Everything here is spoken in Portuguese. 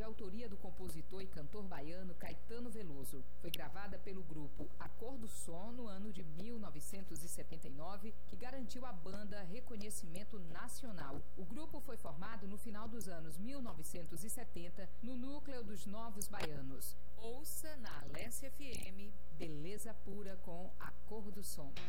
autoria do compositor e cantor baiano Caetano Veloso. Foi gravada pelo grupo A Cor do Som no ano de 1979, que garantiu à banda reconhecimento nacional. O grupo foi formado no final dos anos 1970 no núcleo dos Novos Baianos. Ouça na Alessia FM, Beleza Pura com A Cor do Som.